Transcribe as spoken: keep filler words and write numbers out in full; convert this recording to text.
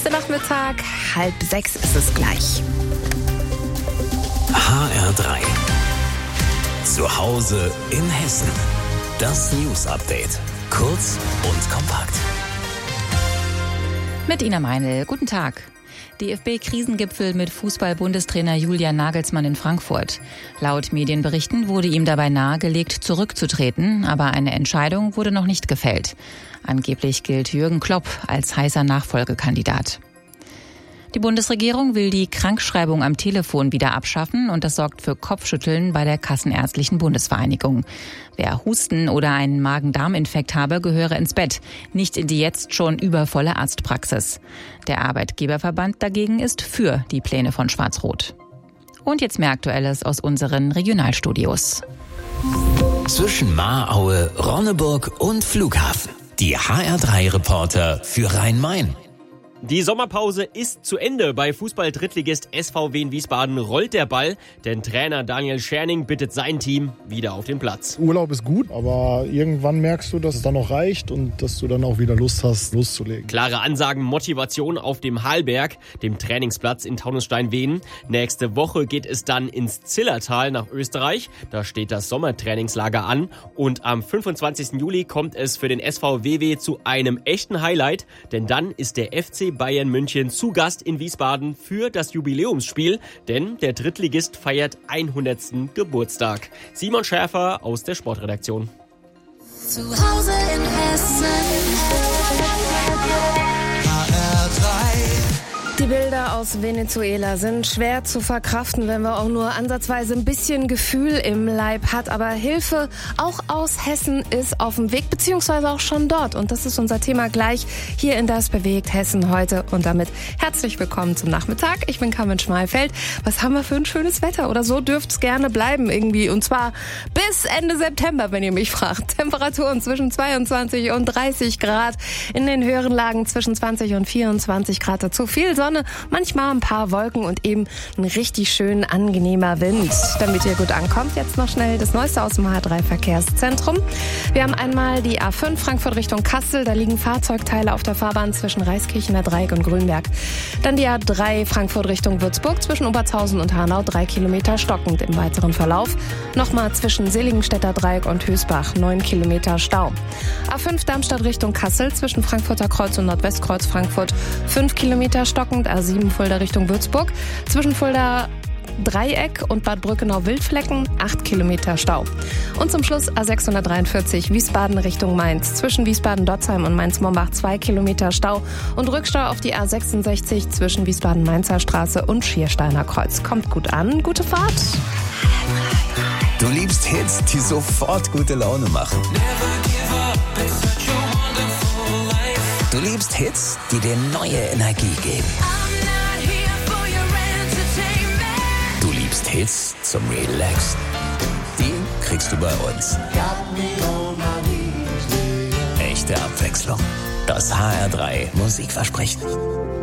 der Nachmittag, halb sechs ist es gleich. H R drei. Zu Hause in Hessen. Das News Update. Kurz und kompakt. Mit Ina Meinl. Guten Tag. D F B-Krisengipfel mit Fußball-Bundestrainer Julian Nagelsmann in Frankfurt. Laut Medienberichten wurde ihm dabei nahegelegt, zurückzutreten, aber eine Entscheidung wurde noch nicht gefällt. Angeblich gilt Jürgen Klopp als heißer Nachfolgekandidat. Die Bundesregierung will die Krankschreibung am Telefon wieder abschaffen und das sorgt für Kopfschütteln bei der Kassenärztlichen Bundesvereinigung. Wer Husten oder einen Magen-Darm-Infekt habe, gehöre ins Bett, nicht in die jetzt schon übervolle Arztpraxis. Der Arbeitgeberverband dagegen ist für die Pläne von Schwarz-Rot. Und jetzt mehr Aktuelles aus unseren Regionalstudios. Zwischen Mahraue, Ronneburg und Flughafen. Die H R drei Reporter für Rhein-Main. Die Sommerpause ist zu Ende. Bei Fußball-Drittligist S V W in Wiesbaden rollt der Ball, denn Trainer Daniel Scherning bittet sein Team wieder auf den Platz. Urlaub ist gut, aber irgendwann merkst du, dass es dann noch reicht und dass du dann auch wieder Lust hast, loszulegen. Klare Ansagen, Motivation auf dem Halberg, dem Trainingsplatz in Taunusstein-Wehen. Nächste Woche geht es dann ins Zillertal nach Österreich. Da steht das Sommertrainingslager an. Und am fünfundzwanzigsten Juli kommt es für den S V W W zu einem echten Highlight, denn dann ist der F C Bayern München zu Gast in Wiesbaden für das Jubiläumsspiel, denn der Drittligist feiert hundertsten Geburtstag. Simon Schäfer aus der Sportredaktion. Zu Hause in Hessen. H R drei. Die Bilder aus Venezuela sind schwer zu verkraften, wenn man auch nur ansatzweise ein bisschen Gefühl im Leib hat. Aber Hilfe auch aus Hessen ist auf dem Weg, beziehungsweise auch schon dort. Und das ist unser Thema gleich hier in Das bewegt Hessen heute. Und damit herzlich willkommen zum Nachmittag. Ich bin Carmen Schmalfeld. Was haben wir für ein schönes Wetter? Oder so dürfte es gerne bleiben irgendwie. Und zwar bis Ende September, wenn ihr mich fragt. Temperaturen zwischen zweiundzwanzig und dreißig Grad. In den höheren Lagen zwischen zwanzig und vierundzwanzig Grad. Dazu viel Sonne. Manchmal ein paar Wolken und eben ein richtig schön angenehmer Wind. Damit ihr gut ankommt, jetzt noch schnell das Neueste aus dem H R drei Verkehrszentrum. Wir haben einmal die A fünf Frankfurt Richtung Kassel. Da liegen Fahrzeugteile auf der Fahrbahn zwischen Reiskirchener Dreieck und Grünberg. Dann die A drei Frankfurt Richtung Würzburg zwischen Obertshausen und Hanau. Drei Kilometer stockend im weiteren Verlauf. Nochmal zwischen Seligenstädter Dreieck und Hösbach. Neun Kilometer Stau. A fünf Darmstadt Richtung Kassel zwischen Frankfurter Kreuz und Nordwestkreuz Frankfurt. Fünf Kilometer stockend. A sieben Fulda Richtung Würzburg. Zwischen Fulda Dreieck und Bad Brückenau-Wildflecken acht Kilometer Stau. Und zum Schluss A sechshundertdreiundvierzig Wiesbaden Richtung Mainz. Zwischen Wiesbaden-Dotzheim und Mainz-Mombach zwei Kilometer Stau und Rückstau auf die A sechsundsechzig zwischen Wiesbaden-Mainzer Straße und Schiersteiner Kreuz. Kommt gut an, gute Fahrt. Du liebst Hits, die sofort gute Laune machen. Du liebst Hits, die dir neue Energie geben. Du liebst Hits zum Relaxen. Die kriegst du bei uns. Echte Abwechslung. Das H R drei Musikversprechen.